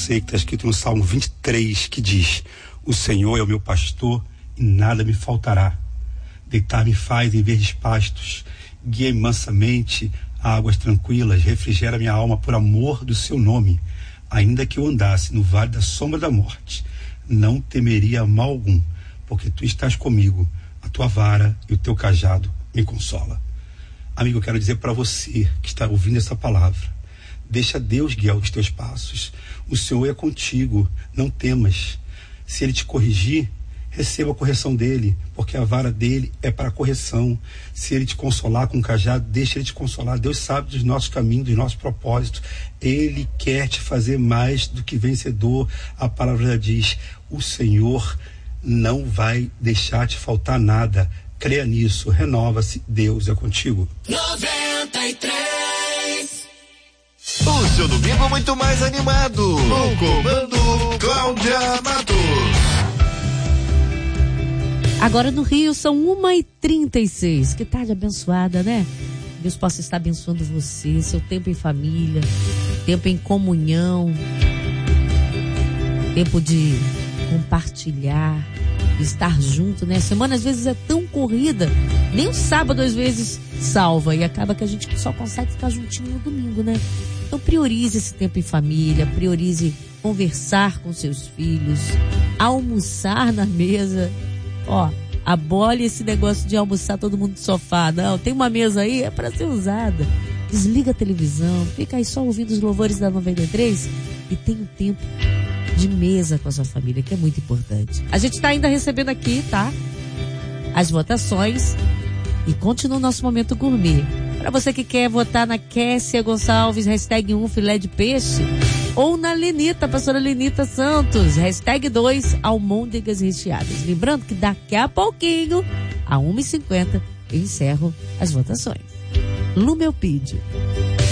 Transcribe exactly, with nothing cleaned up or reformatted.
você que está escrito no Salmo vinte e três, que diz: o Senhor é o meu pastor e nada me faltará. Deitar-me faz em verdes pastos, guia-me mansamente a águas tranquilas, refrigera minha alma por amor do seu nome. Ainda que eu andasse no vale da sombra da morte, não temeria mal algum, porque tu estás comigo, a tua vara e o teu cajado me consola. Amigo, eu quero dizer para você que está ouvindo essa palavra: deixa Deus guiar os teus passos. O Senhor é contigo, não temas. Se Ele te corrigir, receba a correção dele, porque a vara dele é para a correção. Se Ele te consolar com o cajado, deixa Ele te consolar. Deus sabe dos nossos caminhos, dos nossos propósitos. Ele quer te fazer mais do que vencedor. A palavra já diz: o Senhor não vai deixar te faltar nada. Creia nisso, renova-se, Deus é contigo. noventa e três. O seu domingo é muito mais animado. No comando Cláudia Matos. Agora no Rio são uma e trinta e seis. Que tarde abençoada, né? Deus possa estar abençoando você, seu tempo em família, tempo em comunhão, tempo de compartilhar, estar junto, né? A semana às vezes é tão corrida, nem o sábado às vezes salva, e acaba que a gente só consegue ficar juntinho no domingo, né? Então priorize esse tempo em família, priorize conversar com seus filhos, almoçar na mesa. Ó, abole esse negócio de almoçar todo mundo no sofá. Não, tem uma mesa aí, é para ser usada. Desliga a televisão, fica aí só ouvindo os louvores da noventa e três e tem um tempo de mesa com a sua família, que é muito importante. A gente está ainda recebendo aqui, tá? As votações e continua o nosso momento gourmet. Para você que quer votar na Kessia Gonçalves, hashtag um filé de peixe, ou na Lenita, pastora Lenita Santos, hashtag dois almôndegas recheadas. Lembrando que daqui a pouquinho, a uma e cinquenta, eu encerro as votações. Lumelpídio.